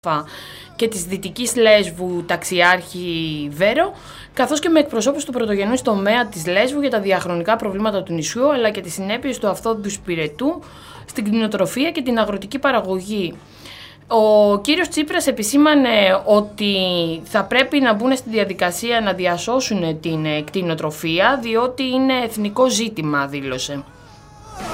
και της Δυτικής Λέσβου ταξιάρχη Βέρο, καθώς και με εκπροσώπους του πρωτογενούς τομέα της Λέσβου για τα διαχρονικά προβλήματα του νησιού, αλλά και τις συνέπειες του αυθόδου πυρετού στην κτηνοτροφία και την αγροτική παραγωγή. Ο κύριος Τσίπρας επισήμανε ότι θα πρέπει να μπουν στη διαδικασία να διασώσουν την κτηνοτροφία, διότι είναι εθνικό ζήτημα, δήλωσε.